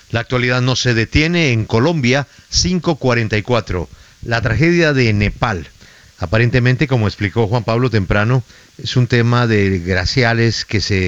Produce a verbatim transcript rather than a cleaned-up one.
La actualidad no se detiene en Colombia, cinco cuarenta y cuatro. La tragedia de Nepal. Aparentemente, como explicó Juan Pablo temprano, es un tema de glaciares que se